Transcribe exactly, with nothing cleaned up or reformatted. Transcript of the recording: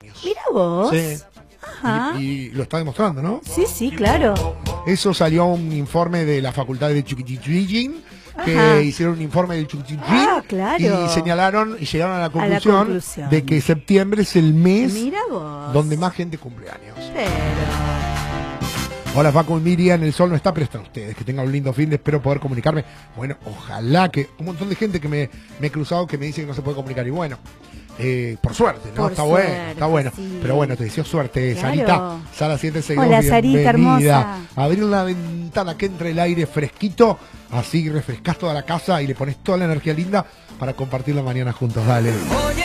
Mira vos. Sí. Ajá. Y, y lo está demostrando, ¿no? Sí, sí, claro. Eso salió un informe de la Facultad de Chuquitiquín, que Ajá. hicieron un informe del Chuquitiquín Ah, claro. y señalaron y llegaron a la A la conclusión, conclusión. de que septiembre es el mes Mira vos. donde más gente cumple años. Pero... Hola Facu y Miriam, el sol no está, pero están ustedes. Que tengan un lindo fin de, espero poder comunicarme. Bueno, ojalá que... Un montón de gente que me, me he cruzado que me dice que no se puede comunicar. Y bueno, eh, por suerte, ¿no? Por está suerte, bueno, está bueno. sí. Pero bueno, te deseo suerte, Claro. Sarita. Sara siete seis dos, Hola, Sarita, bienvenida. hermosa. Abrir una ventana que entre el aire fresquito, así refrescas toda la casa y le pones toda la energía linda para compartir la mañana juntos. Dale.